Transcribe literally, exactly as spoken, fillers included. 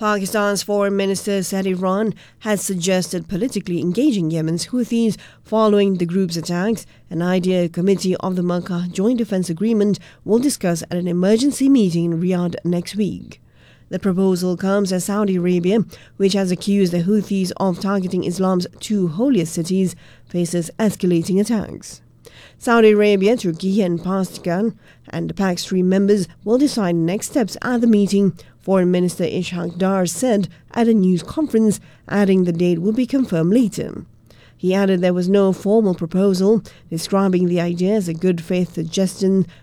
Pakistan's foreign minister said Iran has suggested politically engaging Yemen's Houthis following the group's attacks, an idea a committee of the Makkah Joint Defense Agreement will discuss at an emergency meeting in Riyadh next week. The proposal comes as Saudi Arabia, which has accused the Houthis of targeting Islam's two holiest cities, faces escalating attacks. Saudi Arabia, Turkey and Pakistan and the Pact Stream members will decide next steps at the meeting, Foreign Minister Ishaq Dar said at a news conference, adding the date will be confirmed later. He added there was no formal proposal, describing the idea as a good faith suggestion